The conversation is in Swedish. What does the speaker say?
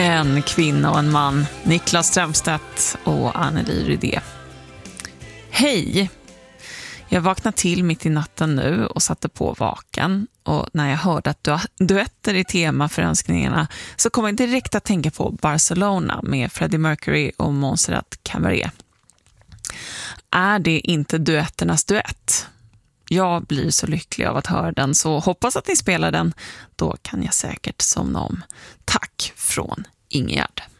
En kvinna och en man, Niklas Strömstedt och Anneli Rydé. Hej! Jag vaknade till mitt i natten nu och satte på vaken. Och när jag hörde att duetter är tema för önskningarna så kom jag direkt att tänka på Barcelona med Freddie Mercury och Montserrat Caballé. Är det inte duetternas duett? Jag blir så lycklig av att höra den, så hoppas att ni spelar den. Då kan jag säkert somna om. Tack från Ingegärd.